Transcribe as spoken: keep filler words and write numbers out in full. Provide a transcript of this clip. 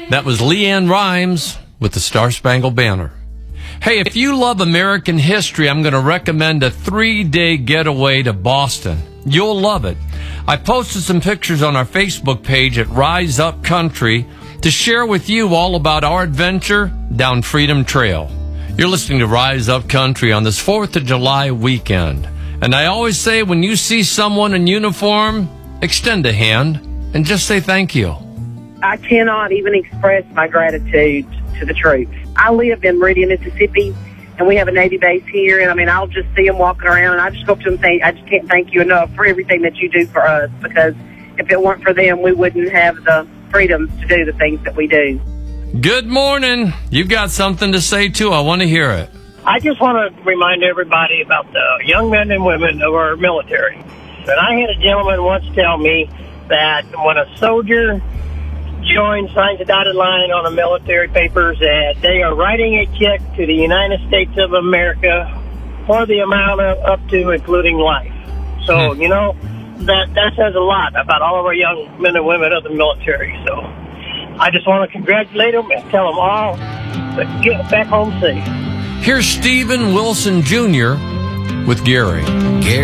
That was Leanne Rimes with the Star Spangled Banner. Hey, if you love American history, I'm going to recommend a three-day getaway to Boston. You'll love it. I posted some pictures on our Facebook page at Rise Up Country to share with you all about our adventure down Freedom Trail. You're listening to Rise Up Country on this fourth of July weekend. And I always say, when you see someone in uniform, extend a hand and just say thank you. I cannot even express my gratitude to the troops. I live in Meridian, Mississippi, and we have a Navy base here. And I mean, I'll just see them walking around, and I just go up to them and say, I just can't thank you enough for everything that you do for us, because if it weren't for them, we wouldn't have the freedoms to do the things that we do. Good morning. You've got something to say, too. I want to hear it. I just want to remind everybody about the young men and women of our military. And I had a gentleman once tell me that when a soldier joins, signs a dotted line on the military papers, that they are writing a check to the United States of America for the amount of up to including life. So, hmm. you know, that, that says a lot about all of our young men and women of the military. So I just want to congratulate them and tell them all to get back home safe. Here's Stephen Wilson Junior with Gary. Gary.